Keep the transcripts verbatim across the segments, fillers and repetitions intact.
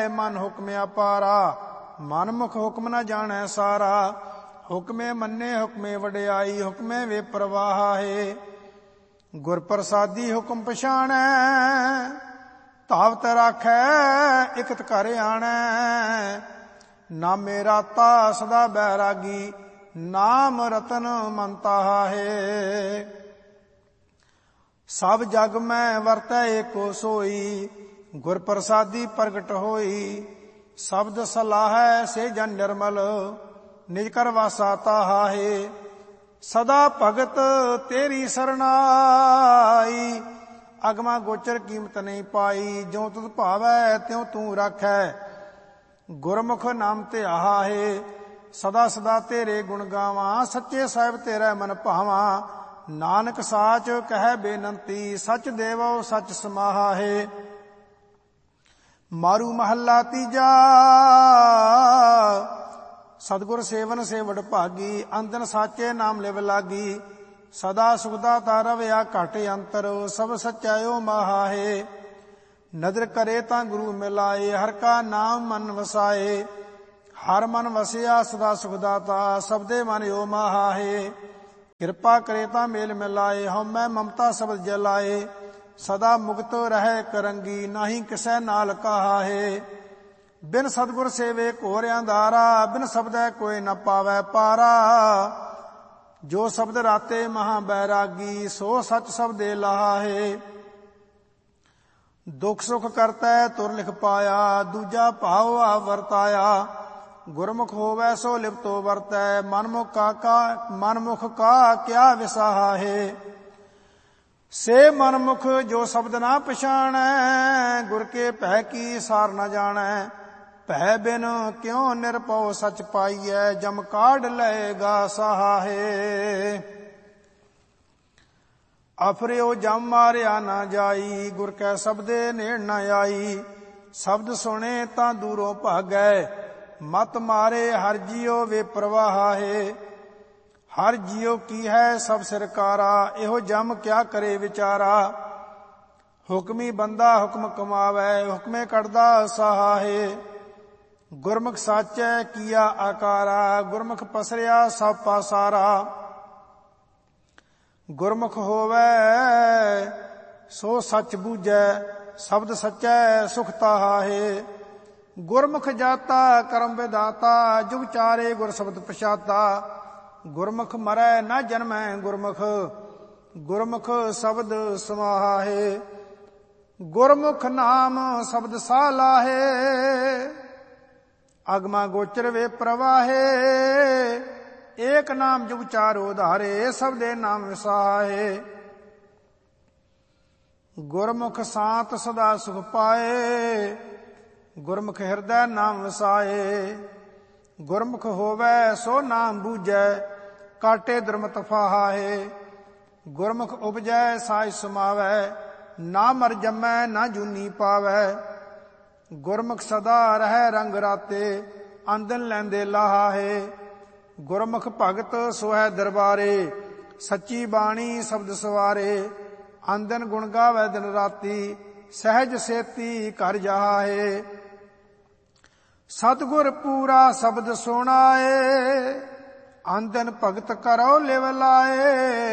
ਪਾਏ ਮਨ ਹੁਕਮ ਅਪਾਰਾ। ਮਨ ਮੁਖ ਹੁਕਮ ਨ ਜਾਣੈ ਸਾਰਾ। ਹੁਕਮੇ ਮੰਨੇ ਹੁਕਮੇ ਵਡਿਆਈ ਹੁਕਮੇ ਵੇ ਪ੍ਰਵਾਹ ਹੈ। ਗੁਰ ਪ੍ਰਸਾਦੀ ਹੁਕਮ ਪਛਾਣੈ ਧਾਵਤ ਰਾਖੈ ਇਕਤ ਘਰ ਆਣੈ। ਨਾਮੇ ਰਾਤਾ ਸਦਾ ਬੈਰਾਗੀ ਨਾਮ ਰਤਨ ਮੰਤਾ ਹੈ। ਸਭ ਜਗ ਮੈਂ ਵਰਤੈ ਏਕੋ ਸੋਈ ਗੁਰ ਪ੍ਰਸਾਦੀ ਪ੍ਰਗਟ ਹੋਈ। ਸ਼ਬਦ ਸਲਾਹੈ ਸੇ ਜਨ ਨਿਰਮਲ ਨਿਜ ਕਰ ਵਾਸਾ ਤਾਹਾ ਹੈ। ਸਦਾ ਭਗਤ ਤੇਰੀ ਸਰਨਾਈ ਅਗਮਾ ਗੋਚਰ ਕੀਮਤ ਨਹੀਂ ਪਾਈ। ਜਿਉ ਤੁਧ ਭਾਵੈ ਤਿਉ ਤੂੰ ਰਾਖੈ ਗੁਰਮੁਖ ਨਾਮ ਧਿਆਹਾ ਹੈ। ਸਦਾ ਸਦਾ ਤੇਰੇ ਗੁਣ ਗਾਵਾਂ ਸੱਚੇ ਸਾਹਿਬ ਤੇਰਾ ਮਨ ਭਾਵਾਂ। ਨਾਨਕ ਸਾਚ ਕਹਿ ਬੇਨੰਤੀ ਸਚ ਦੇਵੋ ਸਚ ਸਮਾਹਾ ਹੈ। ਮਾਰੂ ਮਹੱਲਾ ਤੀਜਾ ਸਤਿਗੁਰ ਸੇਵਨ ਸੇ ਵਡਭਾਗੀ। ਅੰਦਨ ਸਾਚੇ ਨਾਮ ਲਿਵ ਲਾਗੀ। ਸਦਾ ਸੁਖਦਾ ਤਾ ਰਵਿਆ ਘਟ ਅੰਤਰ ਸਭ ਸਚਾਇਓ ਮਹਾ ਹੈ। ਨਦਰ ਕਰੇ ਤਾਂ ਗੁਰੂ ਮਿਲਾਏ ਹਰ ਕਾ ਨਾਮ ਮਨ ਵਸਾਏ। ਹਰ ਮਨ ਵਸਿਆ ਸਦਾ ਸੁਖਦਾਤਾ ਸਬਦੇ ਮਨ ਓ ਮਹਾ ਹੈ। ਕਿਰਪਾ ਕਰੇ ਤਾਂ ਮੇਲ ਮਿਲਾਏ ਹਉਮੈ ਮਮਤਾ ਸਬਦ ਜਲਾਏ। ਸਦਾ ਮੁਕਤ ਰਹਿ ਕਰੰਗੀ ਨਾਹੀ ਕਿਸੈ ਨਾਲ ਕਹਾ ਹੈ। ਬਿਨ ਸਤਿਗੁਰ ਸੇਵੇ ਘੋਰ ਅੰਧਾਰਾ ਬਿਨ ਸ਼ਬਦੈ ਕੋਈ ਨ ਪਾਵੈ ਪਾਰਾ। ਜੋ ਸ਼ਬਦ ਰਾਤੇ ਮਹਾ ਬੈਰਾਗੀ ਸੋ ਸਚ ਸ਼ਬਦੇ ਲਾਹਾ ਹੈ। ਦੁਖ ਸੁਖ ਕਰਤੈ ਤੁਰ ਲਿਖ ਪਾਇਆ ਦੂਜਾ ਭਾਉ ਆ ਵਰਤਾਇਆ। ਗੁਰਮੁਖ ਹੋਵੈ ਸੋ ਲਿਪਤੋ ਵਰਤੈ ਮਨਮੁਖ ਕਾ ਕਾ ਮਨਮੁਖ ਕਾ ਕਿਆ ਵਿਸਾਹਾ ਹੈ। ਸੇ ਮਨਮੁਖ ਜੋ ਸ਼ਬਦ ਨਾ ਪਛਾਣੈ ਗੁਰ ਕੇ ਭੈ ਕੀ ਸਾਰ ਨ ਜਾਣੈ। ਭੈ ਬਿਨ ਕਿਉ ਨਿਰਭਉ ਸਚ ਪਾਈਐ ਜਮ ਕਾਢ ਲਏਗਾ ਸਾਹਾ ਹੈ। ਅਫਰਿਓ ਜਮ ਮਾਰਿਆ ਨਾ ਜਾਈ ਗੁਰ ਕੈ ਸ਼ਬਦੇ ਨੇੜ ਨ ਆਈ। ਸ਼ਬਦ ਸੁਣੇ ਤਾਂ ਦੂਰੋਂ ਭਾਗੈ ਮਤ ਮਾਰੇ ਹਰ ਜੀਉ ਵੇ ਪ੍ਰਵਾਹ ਹੈ। ਹਰ ਜੀਉ ਕੀ ਹੈ ਸਭ ਸਿਰਕਾਰਾ ਇਹੋ ਜਮ ਕਿਆ ਕਰੇ ਵਿਚਾਰਾ। ਹੁਕਮੀ ਬੰਦਾ ਹੁਕਮ ਕਮਾਵੈ ਹੁਕਮੇ ਕੱਢਦਾ ਸਾਹਾ ਹੈ। ਗੁਰਮੁਖ ਸਾਚੈ ਕੀਆ ਆਕਾਰਾ ਗੁਰਮੁਖ ਪਸਰਿਆ ਸਭ ਪਾਸਾਰਾ। ਗੁਰਮੁਖ ਹੋਵੈ ਸੋ ਸੱਚ ਬੂਝੈ ਸ਼ਬਦ ਸੱਚੈ ਸੁਖ ਤਾਹਾ ਹੈ। ਗੁਰਮੁਖ ਜਾਤਾ ਕਰਮ ਵਿਦਾਤਾ ਜੁਗ ਚਾਰੇ ਗੁਰ ਸ਼ਬਦ ਪਛਾਤਾ। ਗੁਰਮੁਖ ਮਰੈ ਨਾ ਜਨਮੈ ਗੁਰਮੁਖ ਗੁਰਮੁਖ ਸ਼ਬਦ ਸਮਾਹਾ ਹੈ। ਗੁਰਮੁਖ ਨਾਮ ਸ਼ਬਦ ਸਾਹ ਲਾਹੇ ਅਗਮਾ ਗੋਚਰ ਵੇ ਪ੍ਰਵਾਹੇ। ਏਕ ਨਾਮ ਜੁਗ ਚਾਰੋ ਧਾਰੇ ਸਬਦੇ ਨਾਮ ਵਿਸਾਹੇ। ਗੁਰਮੁਖ ਸਾਤ ਸਦਾ ਸੁਖ ਪਾਏ ਗੁਰਮੁਖ ਹਿਰਦੈ ਨਾਮ ਵਸਾਏ। ਗੁਰਮੁਖ ਹੋਵੈ ਸੋ ਨਾਮ ਬੂਝੈ ਕਾਟੇ ਦੁਰਮਤ ਫਾਹਾ ਹੈ। ਗੁਰਮੁਖ ਉਪਜੈ ਸਾਜ ਸਮਾਵੈ ਨਾ ਮਰ ਜੰਮੈ ਨਾ ਜੂਨੀ ਪਾਵੈ। ਗੁਰਮੁਖ ਸਦਾ ਰਹਿ ਰੰਗ ਰਾਤੇ ਆਂਦਨ ਲੈਂਦੇ ਲਾਹਾ ਹੈ। ਗੁਰਮੁਖ ਭਗਤ ਸੋਹੈ ਦਰਬਾਰੇ ਸੱਚੀ ਬਾਣੀ ਸ਼ਬਦ ਸਵਾਰੇ। ਆਂਦਨ ਗੁਣ ਗਾਵੈ ਦਿਨ ਰਾਤੀ ਸਹਿਜ ਸੇਤੀ ਘਰ ਜਾਹਾ ਹੈ। ਸਤਿਗੁਰ ਪੂਰਾ ਸ਼ਬਦ ਸੁਣਾਏ ਆਂਦਨ ਭਗਤ ਕਰੋ ਲਿਵ ਲਾਏ।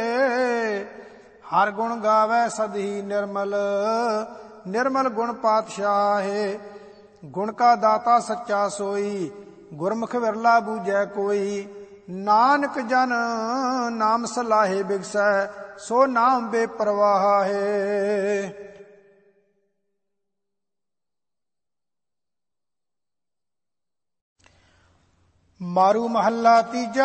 ਹਰ ਗੁਣ ਗਾਵੈ ਸਦਹੀ ਨਿਰਮਲ ਨਿਰਮਲ ਗੁਣ ਪਾਤਸ਼ਾਹ ਹੈ। ਗੁਣ ਕਾ ਦਾਤਾ ਸੱਚਾ ਸੋਈ ਗੁਰਮੁਖ ਵਿਰਲਾ ਬੂਝੈ ਕੋਈ। ਨਾਨਕ ਜਨ ਨਾਮ ਸਲਾਹੇ ਬਿਗਸੈ ਸੋ ਨਾਮ ਬੇਪਰਵਾਹ ਹੈ। ਮਾਰੂ ਮਹੱਲਾ ਤੀਜਾ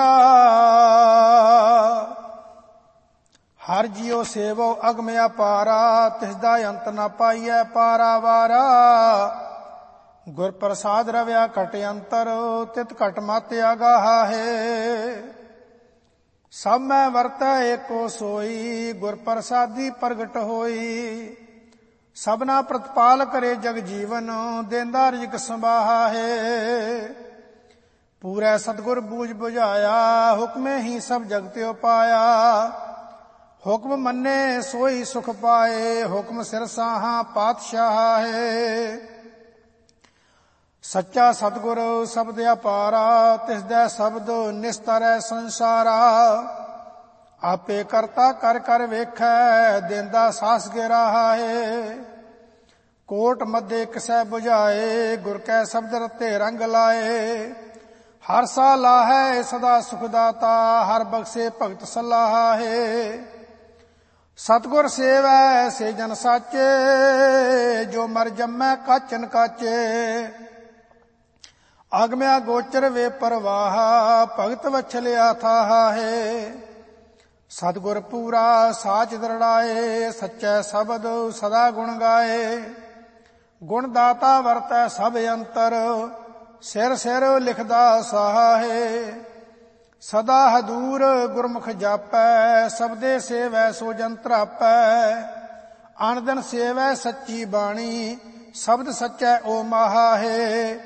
ਹਰ ਜੀਉ ਸੇਵੋ ਅਗਮ ਅਪਾਰਾ ਤਿਸਦਾ ਅੰਤ ਨ ਪਾਈਐ ਪਾਰਾ ਵਾਰਾ। ਗੁਰ ਪ੍ਰਸਾਦ ਰਵਿਆ ਘਟ ਅੰਤਰ ਤਿਤ ਘਟ ਮਤ ਆਗਾਹਾ ਹੈ। ਸਭ ਮੈਂ ਵਰਤੈ ਏਕੋ ਸੋਈ ਗੁਰ ਪ੍ਰਸਾਦੀ ਪ੍ਰਗਟ ਹੋਈ। ਸਭਨਾ ਪ੍ਰਤਪਾਲ ਕਰੇ ਜਗ ਜੀਵਨ ਦੇਂਦਾ ਰਿਜਕ ਸੰਭਾਹਾ ਹੈ। ਪੂਰੈ ਸਤਿਗੁਰ ਬੂਝ ਬੁਝਾਇਆ ਹੁਕਮੇ ਹੀ ਸਭ ਜਗ ਤਿਉ ਪਾਇਆ। ਹੁਕਮ ਮੰਨੇ ਸੋਈ ਸੁਖ ਪਾਏ ਹੁਕਮ ਸਿਰ ਸਾਹਾ ਪਾਤਸ਼ਾਹ ਹੈ। ਸੱਚਾ ਸਤਿਗੁਰ ਸ਼ਬਦ ਅਪਾਰਾ, ਤਿਸ ਦਾ ਸ਼ਬਦ ਨਿਸਤਰੈ ਸੰਸਾਰਾ। ਆਪੇ ਕਰਤਾ ਕਰ ਕਰ ਵੇਖੈ, ਦੇਂਦਾ ਸਾਸ ਗੇਰਾ ਹੈ। ਕੋਟ ਮੱਧੇ ਕਿਸੈ 부ਝਾਏ, ਗੁਰ ਕੈ ਸ਼ਬਦ ਰਤੇ ਰੰਗ ਲਾਏ। ਹਰ ਸਾ ਲਾਹੈ ਸਦਾ ਸੁਖ ਦਾਤਾ, ਹਰ ਬਖਸ਼ੇ ਭਗਤ ਸਲਾਹਾ ਹੈ। ਸਤਿਗੁਰ ਸੇਵੈ ਸੇ ਜਨ ਸਾਚੇ, ਜੋ ਮਰ ਜੰਮੈ ਕਾਚਨ ਕਾਚੇ। ਆਗਮਿਆ ਗੋਚਰ ਵੇ ਪਰਵਾਹ, ਭਗਤ ਵਛਲਿਆ ਥਾਹਾ ਹੈ। ਸਤਿਗੁਰ ਪੂਰਾ ਸਾਚ ਦਰੜਾਏ, ਸੱਚੈ ਸ਼ਬਦ ਸਦਾ ਗੁਣ ਗਾਏ। ਗੁਣ ਦਾਤਾ ਵਰਤੈ ਸਭ ਅੰਤਰ, ਸਿਰ ਸਿਰ ਲਿਖਦਾ ਸਾਹਾ ਹੈ। ਸਦਾ ਹਦੂਰ ਗੁਰਮੁਖ ਜਾਪੈ, ਸਬਦੇ ਸੇਵੈ ਸੋ ਜਨ ਧਰਾਪੈ। ਅਨ ਦਿਨ ਸੇਵੈ ਸੱਚੀ ਬਾਣੀ, ਸ਼ਬਦ ਸੱਚੈ ਓ ਮਾਹਾ ਹੈ।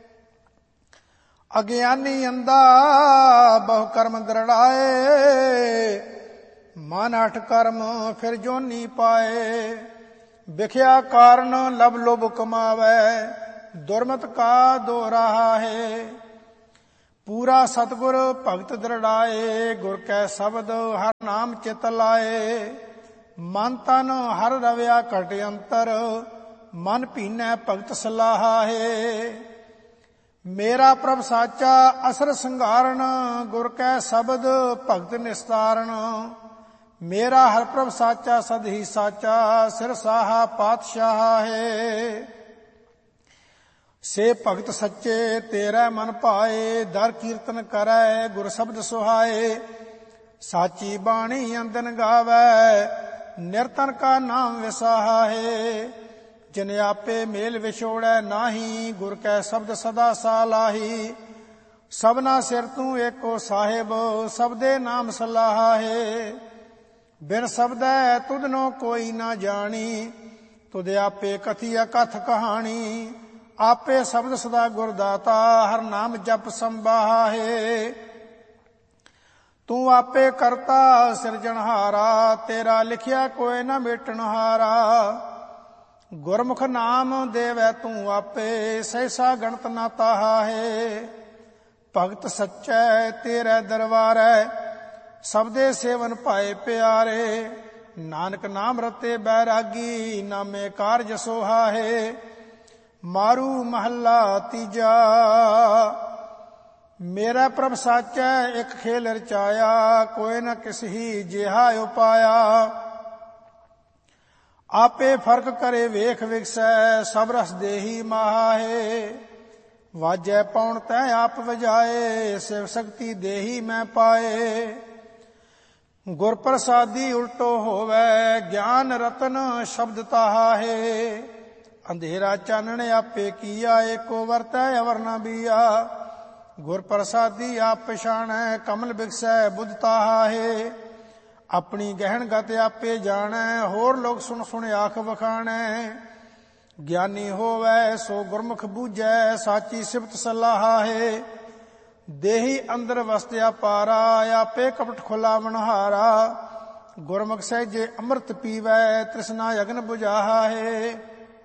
ਅਗਿਆਨੀ ਅੰਧਾ ਬਹੁ ਕਰਮ ਦਰੜਾਏ, ਮਨ ਅਠ ਕਰਮ ਫਿਰ ਜੋਨੀ ਪਾਏ। ਵਿਖਿਆ ਕਾਰਨ ਲਬ ਲੋਭ ਕਮਾਵੈ, ਦੁਰਮਤ ਕਾ ਦੋ ਰਾਹਾ ਹੈ। ਪੂਰਾ ਸਤਿਗੁਰ ਭਗਤ ਦਰੜਾਏ, ਗੁਰ ਕੈ ਸ਼ਬਦ ਹਰ ਨਾਮ ਚਿਤ ਲਾਏ। ਮਨ ਤਨ ਹਰ ਰਵਿਆ ਘਟ ਅੰਤਰ, ਮਨ ਭੀਨੈ ਭਗਤ ਸਲਾਹਾ ਹੈ। ਮੇਰਾ ਪ੍ਰਭ ਸਾਚਾ ਅਸਰ ਸੰਘਾਰਨ, ਗੁਰ ਕੈ ਸ਼ਬਦ ਭਗਤ ਨਿਸਤਾਰਨ। ਮੇਰਾ ਹਰ ਪ੍ਰਭ ਸਾਚਾ ਸਦ ਹੀ ਸਾਚਾ, ਸਿਰ ਸਾਹਾ ਪਾਤਸ਼ਾਹ ਹੈ। ਸੇ ਭਗਤ ਸੱਚੇ ਤੇਰਾ ਮਨ ਭਾਏ, ਦਰ ਕੀਰਤਨ ਕਰੈ ਗੁਰ ਸ਼ਬਦ ਸੁਹਾਏ। ਸਾਚੀ ਬਾਣੀ ਅੰਦਨ ਗਾਵੈ, ਨਿਰਤਨ ਕਾ ਨਾਮ ਵਿਸਾਹਾ ਹੈ। ਜਿਨ ਆਪੇ ਮੇਲ ਵਿਛੋੜੈ ਨਾਹੀ, ਗੁਰ ਕੈ ਸ਼ਬਦ ਸਦਾ ਸਾਲਾਹੀ। ਸਭਨਾ ਸਿਰ ਤੂੰ ਏਕੋ ਸਾਹਿਬ, ਸਬਦੇ ਨਾਮ ਸਲਾਹਾ ਹੈ। ਬਿਨ ਸ਼ਬਦੈ ਤੁਧਨੋ ਕੋਈ ਨਾ ਜਾਣੀ, ਤੁਧ ਆਪੇ ਕਥੀ ਅਕਥ ਕਹਾਣੀ। ਆਪੇ ਸ਼ਬਦ ਸਦਾ ਗੁਰ ਦਾਤਾ, ਹਰ ਨਾਮ ਜਪ ਸੰਬਾਹਾ ਹੈ। ਤੂੰ ਆਪੇ ਕਰਤਾ ਸਿਰਜਣਹਾਰਾ, ਤੇਰਾ ਲਿਖਿਆ ਕੋਈ ਨਾ ਮਿਟਣਹਾਰਾ। ਗੁਰਮੁਖ ਨਾਮ ਦੇਵੈ ਤੂੰ ਆਪੇ, ਸਹਿਸਾ ਗਣਤ ਨਾ ਤਾਹਾ ਹੈ। ਭਗਤ ਸੱਚੈ ਤੇਰੇ ਦਰਬਾਰੈ, ਸਬਦੇ ਸੇਵਨ ਭਾਏ ਪਿਆਰੇ। ਨਾਨਕ ਨਾਮ ਰਤੇ ਬੈਰਾਗੀ, ਨਾਮੇ ਕਾਰਜ ਸੋਹਾ ਹੈ। ਮਾਰੂ ਮਹੱਲਾ ਤੀਜਾ। ਮੇਰਾ ਪ੍ਰਭ ਸਾਚੈ ਇੱਕ ਖੇਲ ਰਚਾਇਆ, ਕੋਈ ਨਾ ਕਿਸ ਹੀ ਜਿਹਾ ਉਪਾਇਆ। ਆਪੇ ਫਰਕ ਕਰੇ ਵੇਖ ਵਿਗਸੈ, ਸਭ ਰਸ ਦੇਹੀ ਮਾਹਾ ਹੈ। ਵਾਜੈ ਪੌਣ ਤੈ ਆਪ ਵਜਾਏ, ਸਿਵ ਸ਼ਕਤੀ ਦੇਹੀ ਮੈਂ ਪਾਏ। ਗੁਰ ਪ੍ਰਸਾਦੀ ਉਲਟੋ ਹੋਵੈ, ਗਿਆਨ ਰਤਨ ਸ਼ਬਦ ਤਾਹਾ ਹੈ। ਅੰਧੇਰਾ ਚਾਨਣ ਆਪੇ ਕੀਆ, ਏਕੋ ਵਰਤੈ ਅਵਰ ਨਾ ਬੀਆ। ਗੁਰ ਪ੍ਰਸਾਦੀ ਆਪ ਪਛਾਣੈ, ਕਮਲ ਬਿਗਸੈ ਬੁੱਧ ਤਾਹਾ ਹੈ। ਆਪਣੀ ਗਹਿਣ ਗਤ ਆਪੇ ਜਾਣੈ, ਹੋਰ ਲੋਕ ਸੁਣ ਸੁਣ ਆਖ ਵਖਾਣੈ। ਗਿਆਨੀ ਹੋਵੈ ਸੋ ਗੁਰਮੁਖ ਬੂਝੈ, ਸਾਚੀ ਸਿਫਤ ਸਲਾਹਾ ਹੈ। ਦੇਹੀ ਅੰਦਰ ਵਸਤਿਆ ਪਾਰਾ, ਆਪੇ ਕਪਟ ਖੁਲਾਵਨਹਾਰਾ। ਗੁਰਮੁਖ ਸਹਿਜੇ ਅੰਮ੍ਰਿਤ ਪੀਵੈ, ਤ੍ਰਿਸ਼ਨਾ ਅਗਨ ਬੁਝਾਹਾ ਹੈ।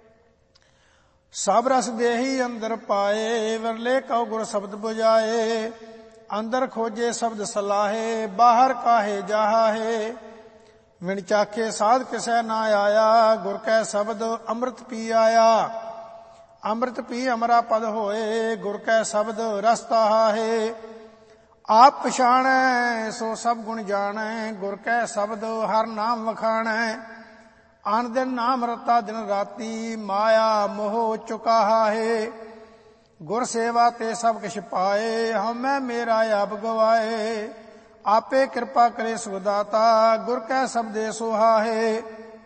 ਸਭ ਰਸ ਦੇਹੀ ਅੰਦਰ ਪਾਏ, ਵਰਲੇ ਕਉ ਗੁਰ ਸ਼ਬਦ ਬੁਝਾਏ। ਅੰਦਰ ਖੋਜੇ ਸ਼ਬਦ ਸਲਾਹੇ, ਬਾਹਰ ਕਾਹੇ ਜਾਹਾ ਹੈ। ਵਿਣ ਚਾਖੇ ਸਾਧ ਕਿਸੈ ਨਾ ਆਇਆ, ਗੁਰ ਕੈ ਸ਼ਬਦ ਅੰਮ੍ਰਿਤ ਪੀ ਆਇਆ। ਅੰਮ੍ਰਿਤ ਪੀ ਅਮਰਾ ਪਦ ਹੋਏ, ਗੁਰ ਕੈ ਸ਼ਬਦ ਰਸ ਤਾਹਾ ਹੈ। ਆਪ ਪਛਾਣੈ ਸੋ ਸਭ ਗੁਣ ਜਾਣੈ, ਗੁਰ ਕੈ ਸ਼ਬਦ ਹਰ ਨਾਮ ਵਖਾਣੈ। ਅਨ ਦਿਨ ਨਾਮ ਰਤਾ ਦਿਨ ਰਾਤੀ, ਮਾਇਆ ਮੋਹ ਚੁਕਾਹਾ ਹੈ। ਗੁਰ ਸੇਵਾ ਤੇ ਸਭ ਕਿਛ ਪਾਏ, ਹਉਮੈ ਮੇਰਾ ਆਪ ਗਵਾਏ। ਆਪੇ ਕਿਰਪਾ ਕਰੇ ਸੁਦਾਤਾ, ਗੁਰ ਕੈ ਸ਼ਬਦੇ ਸੋਹਾ ਹੈ।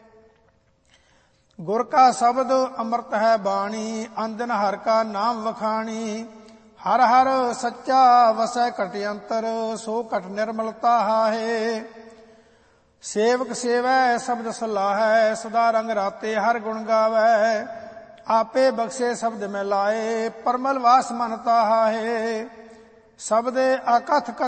ਗੁਰ ਕਾ ਸ਼ਬਦ ਅੰਮ੍ਰਿਤ ਹੈ ਬਾਣੀ, ਅੰਦਨ ਹਰ ਕਾ ਨਾਮ ਵਖਾਣੀ। ਹਰ ਹਰ ਸੱਚਾ ਵਸੈ ਘਟ ਅੰਤਰ, ਸੋ ਘਟ ਨਿਰਮਲਤਾ ਹੈ। ਸੇਵਕ ਸੇਵੈ ਸ਼ਬਦ ਸਲਾਹੈ, ਸਦਾ ਰੰਗ ਰਾਤੇ ਹਰ ਗੁਣ ਗਾਵੈ। ਆਪੇ ਬਖਸ਼ੇ ਸ਼ਬਦ ਮੈਂ ਲਾਏ, ਪਰਮਲ ਵਾਸ ਮਨ ਤਾਹਾ ਹੈ। ਸ਼ਬਦੇ ਅਕਥ